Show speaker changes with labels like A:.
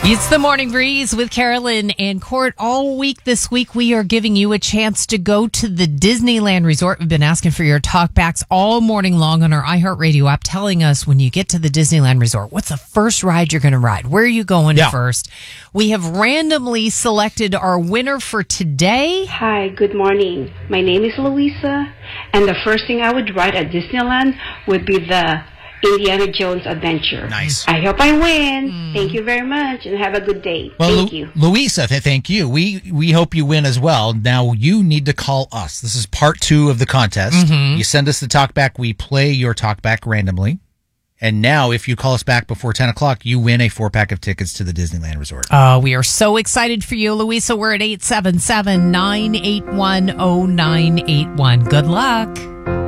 A: It's the Morning Breeze with Carolyn and Court. All week this week, we are giving you a chance to go to the Disneyland Resort. We've been asking for your talkbacks all morning long on our iHeartRadio app, telling us when you get to the Disneyland Resort, what's the first ride you're going to ride? Where are you going first? We have randomly selected our winner for today.
B: Hi, good morning. My name is Louisa, and the first thing I would ride at Disneyland would be the Indiana Jones Adventure.
C: Nice.
B: I hope I win. Thank you very much, and have a good day.
C: Well,
B: Thank you.
C: Louisa, thank you. We hope you win as well. Now, you need to call us. This is part 2 of the contest. You send us the talkback. We play your talkback randomly. And now, if you call us back before 10 o'clock, you win a 4-pack of tickets to the Disneyland Resort.
A: We are so excited for you, Louisa. We're at 877-981-0981. Good luck.